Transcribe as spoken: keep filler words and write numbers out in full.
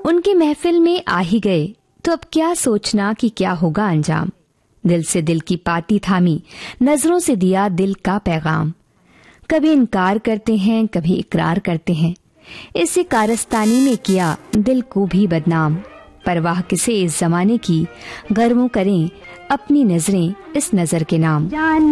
उनकी महफिल में आ ही गए तो अब क्या सोचना कि क्या होगा अंजाम। दिल से दिल की पाती थामी, नजरों से दिया दिल का पैगाम। कभी इनकार करते हैं, कभी इकरार करते हैं, इसी कारस्तानी ने किया दिल को भी बदनाम। परवाह किसे इस जमाने की, गर्मों करें अपनी नजरें इस नजर के नाम।